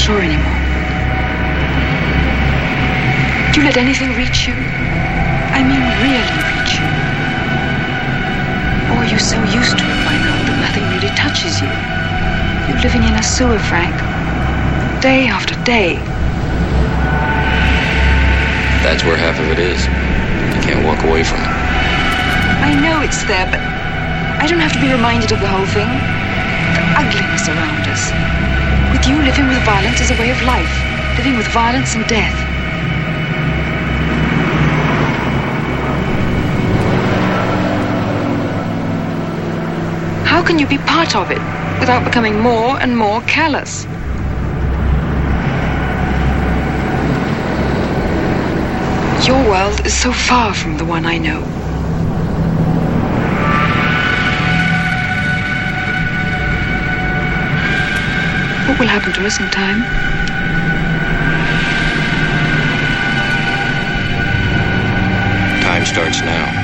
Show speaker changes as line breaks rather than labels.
sure anymore. Do you let anything reach you? I mean, really reach you? Or are you so used to it by now that nothing really touches you? You're living in a sewer, Frank. Day after day.
That's where half of it is. You can't walk away from it.
I know it's there, but I don't have to be reminded of the whole thing. The ugliness around us. With you, living with violence is a way of life. Living with violence and death. How can you be part of it without becoming more and more callous? Your world is so far from the one I know. What will happen to us in time?
Time starts now.